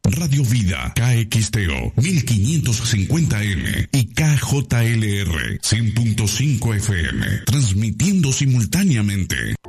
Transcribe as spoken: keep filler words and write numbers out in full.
Radio Vida K X T O mil quinientos cincuenta M y K J L R cien punto cinco F M, transmitiendo simultáneamente